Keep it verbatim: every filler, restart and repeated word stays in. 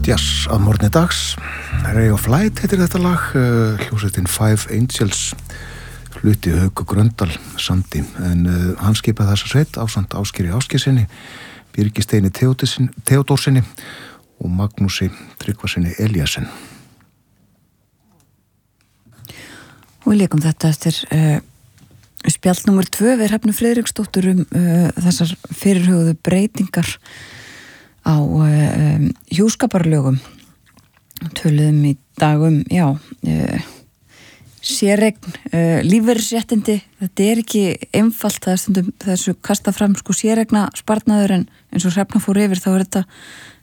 Jazz að morgni dags. Ray of Light heitir þetta lag, uh, hljómsveitin Five Angels, hluti Hauku Gröndal Sandi, en uh, hann skipaði þessa sveit ásamt Ásgeiri Ásgeirssyni, Birgi Steini Theodórssyni og Magnúsi Tryggvasyni Elíassyni. Og við leikum þetta eftir uh, spjall númer tvö við Hrefnu Friðriksdóttur um uh, þessar fyrirhuguðu breytingar á um, hjúskaparlögum. Töluðum í dag um, já, uh, séreign, uh, lífeyrisréttindi. Þetta er ekki einfalt, það er stundum þessu kasta fram sko séreigna sparnaður, en eins og Hrefna fór yfir þá er þetta